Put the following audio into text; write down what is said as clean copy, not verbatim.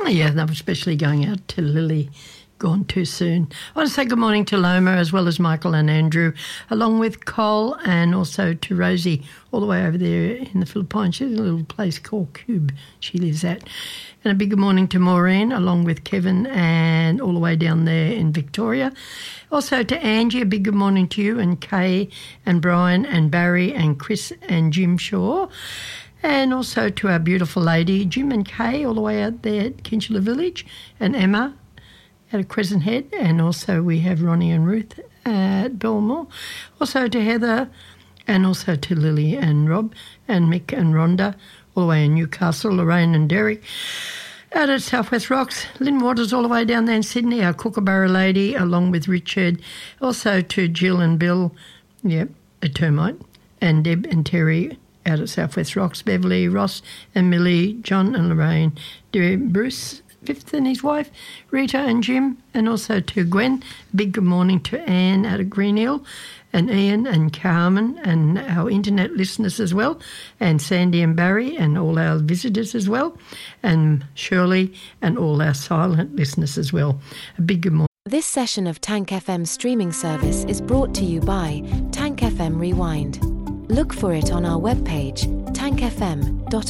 Yeah, and I'm especially going out to Lily, gone too soon. I want to say good morning to Loma as well as Michael and Andrew, along with Cole and also to Rosie all the way over there in the Philippines. She's a little place called Cube she lives at. And a big good morning to Maureen along with Kevin and all the way down there in Victoria. Also to Angie, a big good morning to you and Kay and Brian and Barry and Chris and Jim Shaw. And also to our beautiful lady, Jim and Kay, all the way out there at Kinchela Village, and Emma at Crescent Head, and also we have Ronnie and Ruth at Belmore. Also to Heather, and also to Lily and Rob, and Mick and Rhonda, all the way in Newcastle, Lorraine and Derek. Out at Southwest Rocks, Lynn Waters all the way down there in Sydney, our Kookaburra lady, along with Richard. Also to Jill and Bill, a termite, and Deb and Terry out at Southwest Rocks, Beverly, Ross and Millie, John and Lorraine, Bruce Fifth and his wife, Rita and Jim, and also to Gwen. Big good morning to Anne out of Green Hill, and Ian and Carmen and our internet listeners as well, and Sandy and Barry and all our visitors as well, and Shirley and all our silent listeners as well. A big good morning. This session of Tank FM streaming service is brought to you by Tank FM Rewind. Look for it on our webpage, tankfm.org.au.